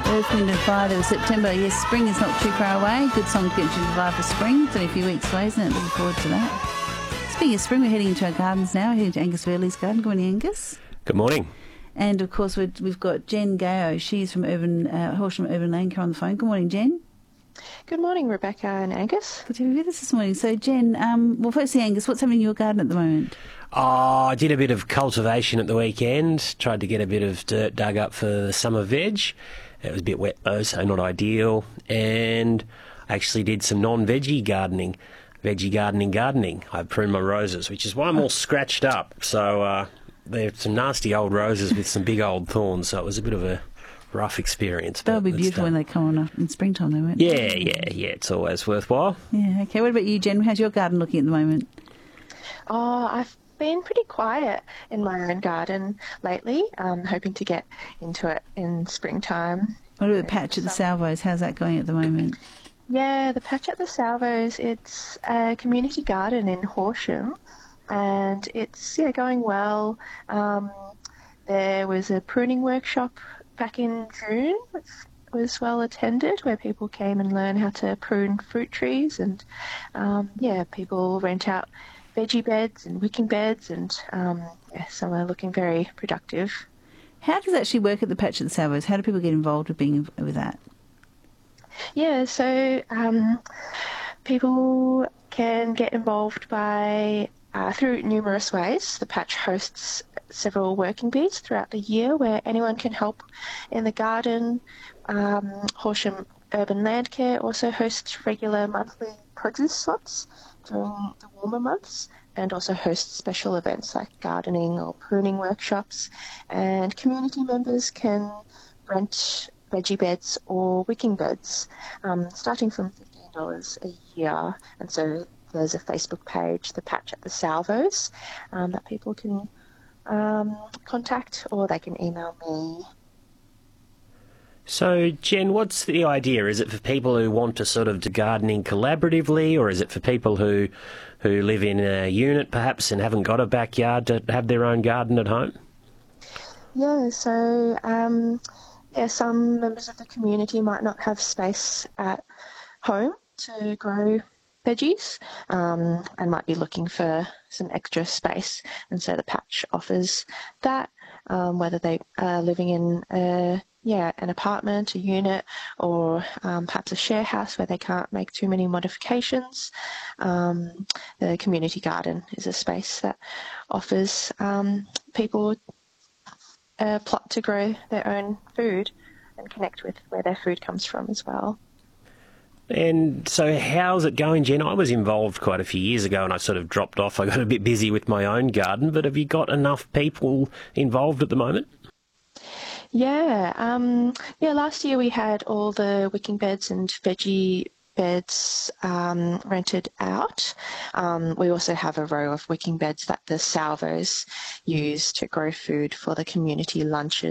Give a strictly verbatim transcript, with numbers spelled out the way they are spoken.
Earth, Wind and Fire, there was September. Yes, spring is not too far away. Good song to get you to for spring. It's only a few weeks away, isn't it? Looking forward to that. Speaking of spring, we're heading into our gardens now. We're heading to Angus Fairley's garden. Good morning, Angus. Good morning. And, of course, we've, we've got Jen Gayo. She's from Urban uh, Horsham Urban Land Care on the phone. Good morning, Jen. Good morning, Rebecca and Angus. Good to have you with us this morning. So, Jen, um, well, firstly, Angus, what's happening in your garden at the moment? Oh, I did a bit of cultivation at the weekend. Tried to get a bit of dirt dug up for the summer veg. It was a bit wet though, so not ideal. And I actually did some non-veggie gardening, veggie gardening gardening. I pruned my roses, which is why I'm all scratched up. So uh, they're some nasty old roses with some big old thorns, so it was a bit of a rough experience. They'll be beautiful when they come on in springtime, they won't. Yeah, yeah, yeah, it's always worthwhile. Yeah, okay. What about you, Jen? How's your garden looking at the moment? Oh, I've been pretty quiet in my own garden lately, um, hoping to get into it in springtime. What about the patch at the Salvos? How's that going at the moment? Yeah, the patch at the Salvos, it's a community garden in Horsham, and it's yeah going well. Um, there was a pruning workshop back in June, which was well attended, where people came and learned how to prune fruit trees, and um, yeah, people rent out veggie beds and wicking beds, and um, yeah, some are looking very productive. How does it actually work at the patch at the Salvos? How do people get involved with being with that? Yeah, so um, people can get involved by uh, through numerous ways. The patch hosts several working bees throughout the year where anyone can help in the garden. Um, Horsham Urban Land Care also hosts regular monthly produce slots during the warmer months, and also hosts special events like gardening or pruning workshops. And community members can rent veggie beds or wicking beds, um, starting from fifteen dollars a year. And so there's a Facebook page, The Patch at the Salvos, um, that people can um, contact, or they can email me. So, Jen, what's the idea? Is it for people who want to sort of do gardening collaboratively, or is it for people who who live in a unit perhaps and haven't got a backyard to have their own garden at home? Yeah, so um, yeah, some members of the community might not have space at home to grow veggies, um, and might be looking for some extra space, and so the patch offers that, um, whether they are living in a yeah, an apartment, a unit, or um, perhaps a share house where they can't make too many modifications. Um, the community garden is a space that offers um, people a plot to grow their own food and connect with where their food comes from as well. And so how's it going, Jen? I was involved quite a few years ago and I sort of dropped off. I got a bit busy with my own garden, but have you got enough people involved at the moment? Yeah, um, yeah. Last year we had all the wicking beds and veggie beds um, rented out. Um, we also have a row of wicking beds that the Salvos use to grow food for the community lunches.